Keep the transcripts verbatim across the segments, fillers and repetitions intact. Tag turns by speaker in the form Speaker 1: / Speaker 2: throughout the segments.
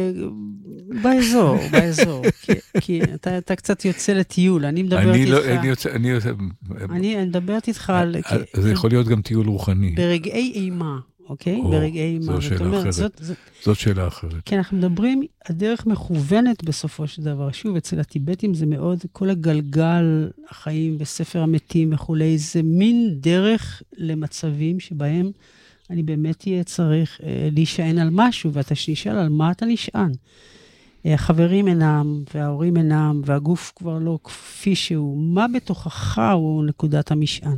Speaker 1: באזור, באזור, כי אתה קצת יוצא לטיול, אני מדברת איתך, אני מדברת איתך על,
Speaker 2: זה יכול להיות גם טיול רוחני.
Speaker 1: ברגעי אימה, אוקיי? ברגעי אימה.
Speaker 2: זו שאלה אחרת. זאת שאלה אחרת.
Speaker 1: כן, אנחנו מדברים, הדרך מכוונת בסופו של דבר. שוב, אצל הטיבטים זה מאוד, כל הגלגל, החיים בספר המתים וכולי, זה מין דרך למצבים שבהם אני באמת יהיה צריך אה, להישען על משהו, ואתה נשאל על מה אתה נשען. אה, החברים אינם, וההורים אינם, והגוף כבר לא כפי שהוא. מה בתוכך הוא נקודת המשען?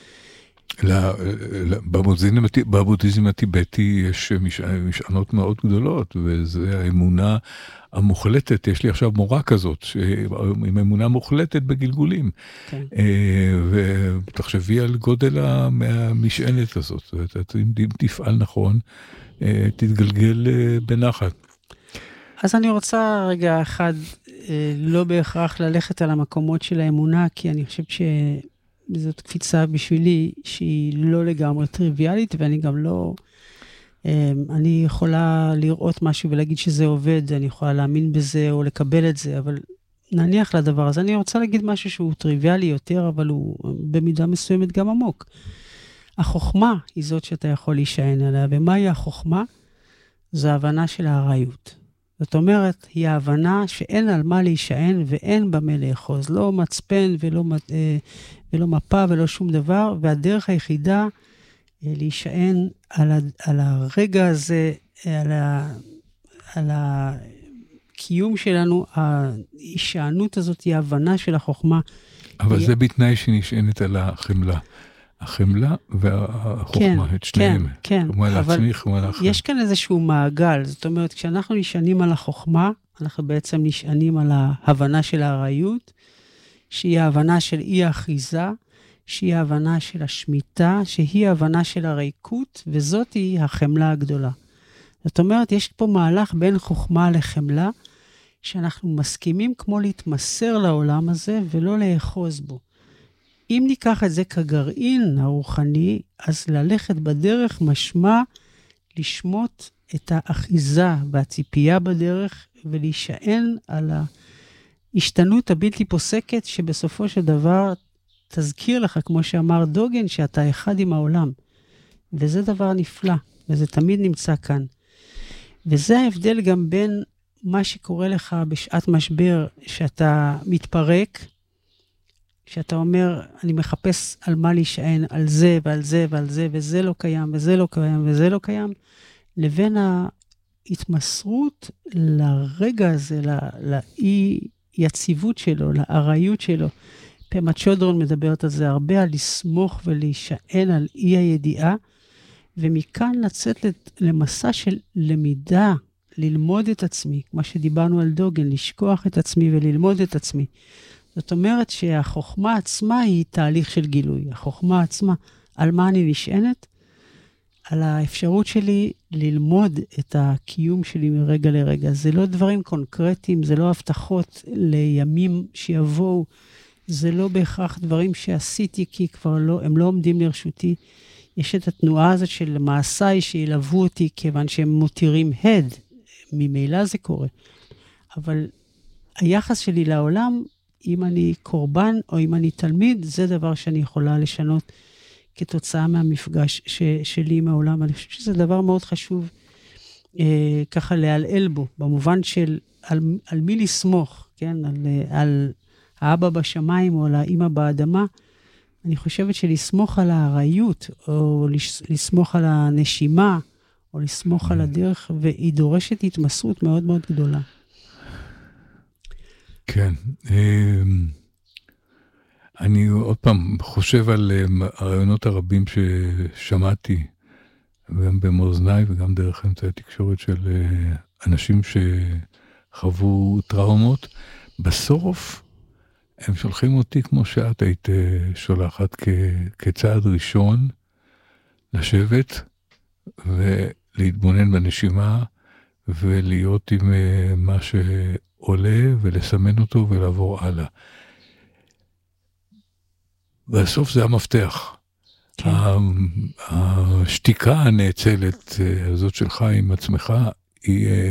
Speaker 2: בבודהיזם הטיבטי יש משענות מאוד גדולות, וזה האמונה המוחלטת. יש לי עכשיו מורה כזאת, עם אמונה מוחלטת בגלגולים. ותחשבי על גודל המשענת הזאת. אם תפעל נכון, תתגלגל בנחת.
Speaker 1: אז אני רוצה רגע אחד, לא בהכרח ללכת על המקומות של האמונה, כי אני חושבת ש... זאת קפיצה בשבילי שהיא לא לגמרי טריוויאלית, ואני גם לא, אני יכולה לראות משהו ולהגיד שזה עובד, אני יכולה להאמין בזה או לקבל את זה, אבל נניח לדבר הזה. אני רוצה להגיד משהו שהוא טריוויאלי יותר, אבל הוא במידה מסוימת גם עמוק. החוכמה היא זאת שאתה יכול להישען עליה, ומהי החוכמה? זו ההבנה של הארעיות. זאת אומרת, היא ההבנה שאין על מה להישען ואין במה לאחוז, לא מצפן ולא, ולא מפה ולא שום דבר, והדרך היחידה להישען על, ה, על הרגע הזה, על, ה, על הקיום שלנו, ההישענות הזאת היא ההבנה של החוכמה.
Speaker 2: אבל היא... זה בתנאי שנשענת על החמלה. החמלה והחוכמה,
Speaker 1: כן,
Speaker 2: את שניהם.
Speaker 1: כן, כן. אבל יש כאן איזשהו מעגל. זאת אומרת, כשאנחנו נשענים על החוכמה, אנחנו בעצם נשענים על ההבנה של הארעיות, שהיא ההבנה של אי האחיזה, שהיא ההבנה של השמיטה, שהיא ההבנה של הריקות, וזאת היא החמלה הגדולה. זאת אומרת, יש פה מהלך בין חוכמה לחמלה, שאנחנו מסכימים כמו להתמסר לעולם הזה, ולא לאחוז בו. אם ניקח את זה כגרעין הרוחני, אז ללכת בדרך משמע לשמות את האחיזה והציפייה בדרך, ולהישען על ההשתנות הבלתי פוסקת, שבסופו של דבר תזכיר לך, כמו שאמר דוגן, שאתה אחד עם העולם. וזה דבר נפלא, וזה תמיד נמצא כאן. וזה ההבדל גם בין מה שקורה לך בשעת משבר, שאתה מתפרק, שאתה אומר, אני מחפש על מה להישען, על זה ועל זה ועל זה, וזה לא קיים, וזה לא קיים, וזה לא קיים, לבין ההתמסרות לרגע הזה, לאי יציבות שלו, לארעיות שלו. פמה צ'ודרון מדברת על זה הרבה, על לסמוך ולהישען על אי הידיעה, ומכאן לצאת למסע של למידה, ללמוד את עצמי, מה שדיברנו על דוגן, לשכוח את עצמי וללמוד את עצמי. זאת אומרת שהחוכמה עצמה היא תהליך של גילוי. החוכמה עצמה, על מה אני נשענת? על האפשרות שלי ללמוד את הקיום שלי מרגע לרגע. זה לא דברים קונקרטיים, זה לא הבטחות לימים שיבואו, זה לא בהכרח דברים שעשיתי, כי כבר לא, הם לא עומדים לרשותי. יש את התנועה הזאת של מעשיי שילוו אותי, כיוון שהם מותירים הד. ממילא זה קורה. אבל היחס שלי לעולם, אם אני קורבן או אם אני תלמיד, זה דבר שאני יכולה לשנות כתוצאה מהמפגש ש, שלי עם העולם. אני חושב שזה דבר מאוד חשוב אה, ככה להעלל בו, במובן של על, על מי לסמוך, כן? על, על האבא בשמיים או על האמא באדמה. אני חושבת שלסמוך על הארעיות, או לסמוך על הנשימה, או לסמוך על הדרך, והיא דורשת התמסרות מאוד מאוד גדולה.
Speaker 2: כן. אני עוד פעם חושב על הרעיונות הרבים ששמעתי, גם במאזניי וגם דרך אמצעי התקשורת של אנשים שחוו טראומות. בסוף הם שולחים אותי כמו שאת היית שולחת כצעד ראשון, לשבת ולהתבונן בנשימה ולהיות עם מה שעולה ולסמן אותו ולעבור הלאה. בסוף זה המפתח. כן. השתיקה הנאצלת הזאת שלך עם עצמך היא